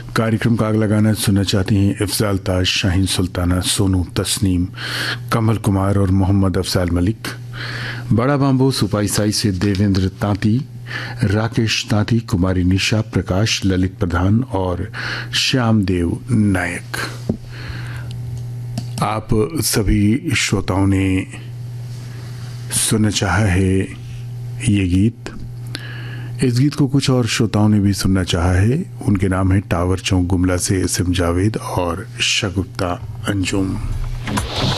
कार्यक्रम का अगला गाना सुनना चाहती हैं इफ्जाल ताज, शाहीन सुल्ताना, सोनू, तस्नीम, कमल कुमार और मोहम्मद अफजाल मलिक। बड़ा बाम्बो सुपाई साई से देवेंद्र तांती, राकेश तांती, कुमारी निशा, प्रकाश, ललित प्रधान और श्याम देव नायक। आप सभी श्रोताओं ने सुनना चाहा है ये गीत। इस गीत को कुछ और श्रोताओं ने भी सुनना चाहा है। उनके नाम है टावर चौक गुमला से एसएम जावेद और शगुफ्ता अंजुम।